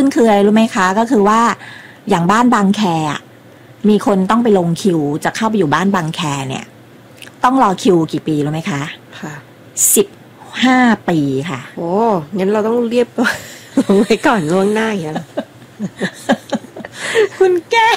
คืออะไรรู้ไหมคะก็คือว่าอย่างบ้านบางแคมีคนต้องไปลงคิวจะเข้าไปอยู่บ้านบางแคเนี่ยต้องรอคิวกี่ปีรู้ไหมคะค่ะ 15 ปีค่ะโอ้งั้นเราต้องเรียบลงไว้ก่อนล่วงหน้าอย่างนี้คุณแก้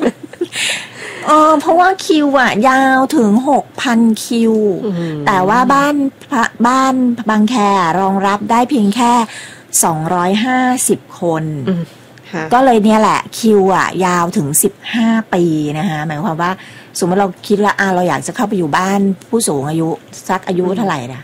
เพราะว่าคิวอ่ะยาวถึง 6,000 คิวแต่ว่าบ้านบางแครองรับได้เพียงแค่250 คนก็เลยเนี่ยแหละคิวอ่ะยาวถึง15 ปีนะคะหมายความว่าสมมติเราคิดว่าเราอยากจะเข้าไปอยู่บ้านผู้สูงอายุสักอายุเท่าไหร่นะ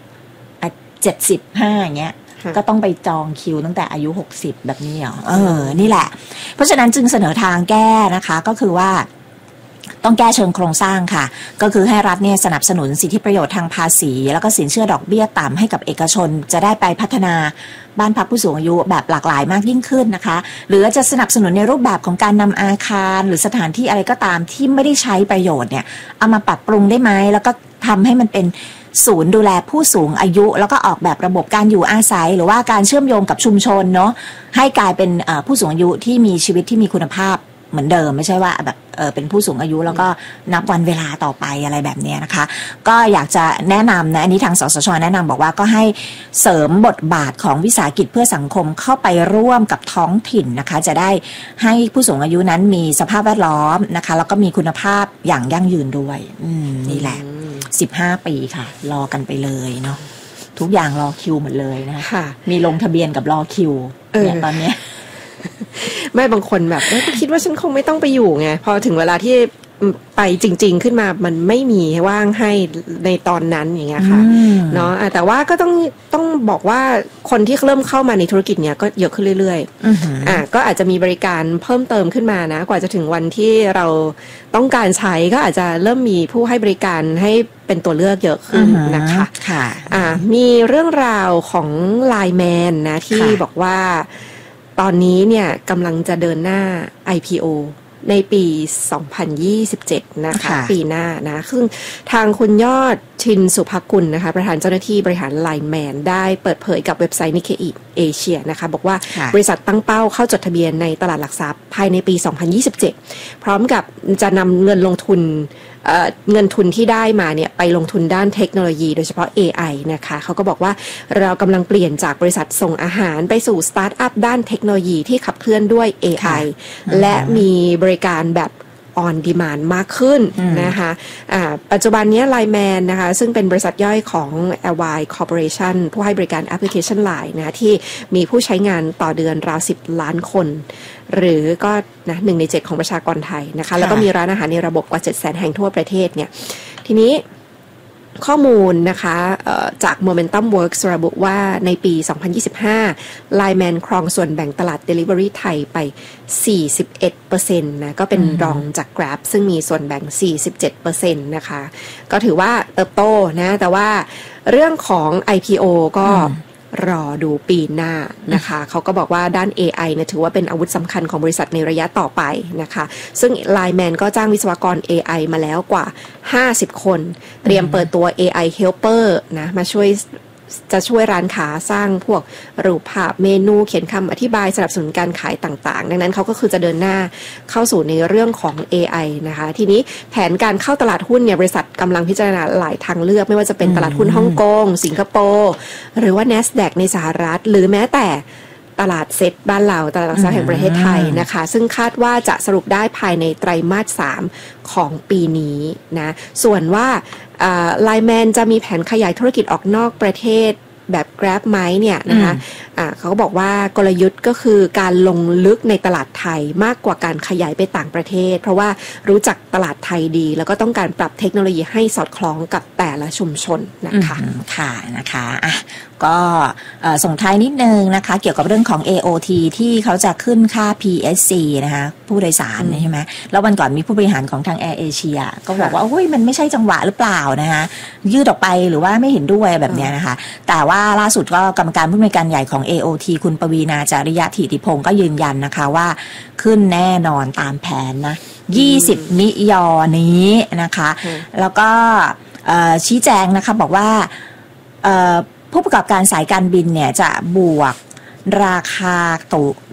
75อย่างเงี้ยก็ต้องไปจองคิวตั้งแต่อายุ60แบบนี้เหรอนี่แหละเพราะฉะนั้นจึงเสนอทางแก้นะคะก็คือว่าต้องแก้เชิงโครงสร้างค่ะก็คือให้รัฐเนี่ยสนับสนุนสิทธิประโยชน์ทางภาษีแล้วก็สินเชื่อดอกเบี้ยต่ำให้กับเอกชนจะได้ไปพัฒนาบ้านพักผู้สูงอายุแบบหลากหลายมากยิ่งขึ้นนะคะหรือจะสนับสนุนในรูปแบบของการนำอาคารหรือสถานที่อะไรก็ตามที่ไม่ได้ใช้ประโยชน์เนี่ยเอามาปรับปรุงได้ไหมแล้วก็ทำให้มันเป็นศูนย์ดูแลผู้สูงอายุแล้วก็ออกแบบระบบการอยู่อาศัยหรือว่าการเชื่อมโยงกับชุมชนเนาะให้กลายเป็นผู้สูงอายุที่มีชีวิตที่มีคุณภาพเหมือนเดิมไม่ใช่ว่าแบบเป็นผู้สูงอายุแล้วก็นับวันเวลาต่อไปอะไรแบบนี้นะคะก็อยากจะแนะนำนะอันนี้ทางสสช.แนะนำบอกว่าก็ให้เสริมบทบาทของวิสาหกิจเพื่อสังคมเข้าไปร่วมกับท้องถิ่นนะคะจะได้ให้ผู้สูงอายุนั้นมีสภาพแวดล้อมนะคะแล้วก็มีคุณภาพอย่างยั่งยืนด้วยนี่แหละ15 ปีค่ะรอกันไปเลยเนาะทุกอย่างรอคิวหมดเลยนะคะมีลงทะเบียนกับรอคิวเนี่ยตอนนี้ไม่บางคนแบบก็คิดว่าฉันคงไม่ต้องไปอยู่ไงพอถึงเวลาที่ไปจริงๆขึ้นมามันไม่มีว่างให้ในตอนนั้นอย่างเงี้ยค่ะเนาะแต่ว่าก็ต้องบอกว่าคนที่เริ่มเข้ามาในธุรกิจเนี้ยก็เยอะขึ้นเรื่อยๆก็อาจจะมีบริการเพิ่มเติมขึ้นมานะกว่าจะถึงวันที่เราต้องการใช้ก็อาจจะเริ่มมีผู้ให้บริการให้เป็นตัวเลือกเยอะขึ้นนะคะมีเรื่องราวของไลน์แมนนะที่บอกว่าตอนนี้เนี่ยกำลังจะเดินหน้า IPO ในปี 2027 นะคะปีหน้านะซึ่งทางคุณยอดชินสุภกุลนะคะประธานเจ้าหน้าที่บริหารไลน์แมนได้เปิดเผยกับเว็บไซต์ Nikkei Asia นะคะบอกว่าบริษัทตั้งเป้าเข้าจดทะเบียนในตลาดหลักทรัพย์ภายในปี 2027 พร้อมกับจะนำเงินทุนที่ได้มาเนี่ยไปลงทุนด้านเทคโนโลยีโดยเฉพาะ AI นะคะเขาก็บอกว่าเรากำลังเปลี่ยนจากบริษัทส่งอาหารไปสู่สตาร์ทอัพด้านเทคโนโลยีที่ขับเคลื่อนด้วย AI และมีบริการแบบon demand มากขึ้นนะคะปัจจุบันนี้ Lineman นะคะซึ่งเป็นบริษัทย่อยของ Alvai Corporation ผู้ให้บริการแอปพลิเคชัน Line นะที่มีผู้ใช้งานต่อเดือนราว10 ล้านคนหรือก็นะ1 ใน 7ของประชากรไทยนะคะแล้วก็มีร้านอาหารในระบบกว่า 700,000 แห่งทั่วประเทศเนี่ยทีนี้ข้อมูลนะคะจาก Momentum Works ระบุว่าในปี 2025 Lineman ครองส่วนแบ่งตลาด Delivery ไทยไป 41% นะก็เป็นรองจาก Grab ซึ่งมีส่วนแบ่ง 47% นะคะก็ถือว่าเติบโตนะแต่ว่าเรื่องของ IPO ก็รอดูปีหน้านะคะเขาก็บอกว่าด้าน AI เนี่ยถือว่าเป็นอาวุธสำคัญของบริษัทในระยะต่อไปนะคะซึ่ง Lineman ก็จ้างวิศวกร AI มาแล้วกว่า50 คนเตรียมเปิดตัว AI Helper นะมาจะช่วยร้านค้าสร้างพวกรูปภาพเมนูเขียนคำอธิบายสนับสนุนการขายต่างๆดังนั้นเขาก็คือจะเดินหน้าเข้าสู่ในเรื่องของ AI นะคะทีนี้แผนการเข้าตลาดหุ้นเนี่ยบริษัทกำลังพิจารณาหลายทางเลือกไม่ว่าจะเป็นตลาดหุ้นฮ่องกงสิงคโปร์หรือว่า NASDAQ ในสหรัฐหรือแม้แต่ตลาดเซ็ตบ้านเราตลาดหลักทรัพย์แห่งประเทศไทยนะคะซึ่งคาดว่าจะสรุปได้ภายในไตรมาส 3ของปีนี้นะส่วนว่าLineman จะมีแผนขยายธุรกิจออกนอกประเทศแบบ Grab ไหมเนี่ยนะคะเขาก็บอกว่ากลยุทธ์ก็คือการลงลึกในตลาดไทยมากกว่าการขยายไปต่างประเทศเพราะว่ารู้จักตลาดไทยดีแล้วก็ต้องการปรับเทคโนโลยีให้สอดคล้องกับแต่ละชุมชนนะคะค่ะนะคะก็ส่งท้ายนิดนึงนะคะเกี่ยวกับเรื่องของ AOT ที่เขาจะขึ้นค่า PSC นะคะผู้โดยสารใช่ไหมแล้ววันก่อนมีผู้บริหารของทาง Air Asia ก็บอกว่าโอ้ยมันไม่ใช่จังหวะหรือเปล่านะคะยืดออกไปหรือว่าไม่เห็นด้วยแบบนี้นะคะแต่ว่าล่าสุดก็กรรมการผู้อำนวยการใหญ่ของ AOT คุณปวีณาจาริยถิติพงศ์ก็ยืนยันนะคะว่าขึ้นแน่นอนตามแผนนะ20 มิยอนี้นะคะแล้วก็ชี้แจงนะคะบอกว่าผู้ประกอบการสายการบินเนี่ยจะบวกราคา